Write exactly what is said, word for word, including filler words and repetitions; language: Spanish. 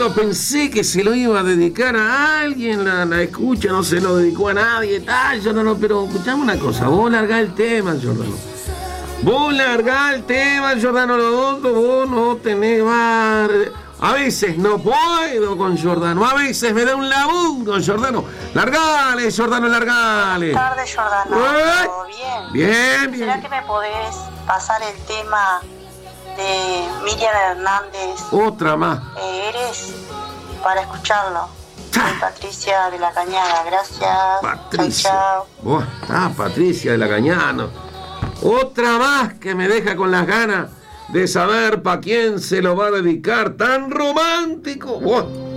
Jordano, pensé que se lo iba a dedicar a alguien, la, la escucha, no se lo dedicó a nadie, tal, Jordano, pero escuchame una cosa, vos largá el tema, Jordano. Vos largá el tema, Jordano, lo otro, vos no tenés más. A veces no puedo con Jordano, a veces me da un laburo, Jordano. Largale, Jordano, largale. Buenas tardes, Jordano. ¿Eh? ¿Todo bien? Bien, bien. ¿Será que me podés pasar el tema de Miriam Hernández? Otra más. Eh, ¿Eres? Para escucharlo. Soy Patricia de la Cañada, gracias. Patricia. Chao, chao. Buah, ah, Patricia de la Cañada. Otra más que me deja con las ganas de saber para quién se lo va a dedicar. Tan romántico. Buah.